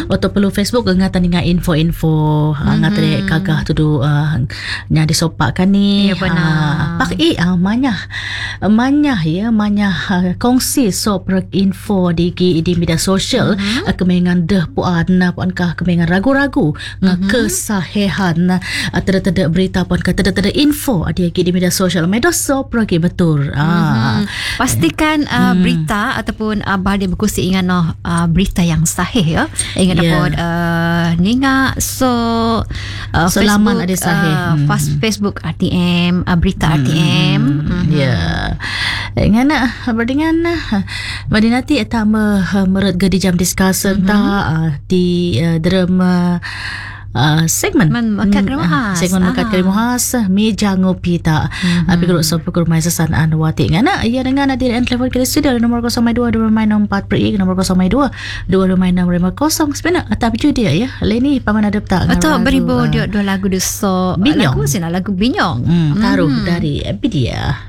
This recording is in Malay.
Atau perlu Facebook ngatan dengan info-info ngatan kagah tu nya disopakkan ni. Ya benar. Pak manyah kongsi info di media sosial kemengan puan kah kemengan ragu-ragu kesahihan tidak berita pun tidak info di media sosial medos pergi betul. Pastikan berita ataupun balik berkusi ingat berita yang sahih ya. Ingat dapat ninga selaman Facebook, ada sahih. Facebook RTM, berita RTM. Ngana berdingan badi nanti eta meret di jam discussion di drama segmen Mekat Kerimahas. Segmen Mekat Kerimahas meja ngopi tak tapi kalau sampai ke rumah sesanaan wati ngana ia dengan hadir and level ke studio nomor 0224 per nomor 022650 sebenarnya tapi judi ya leni paman adap tak atau beribu dua lagu deso Binyong. Lagu sina lagu Binyong taruh dari Bidia.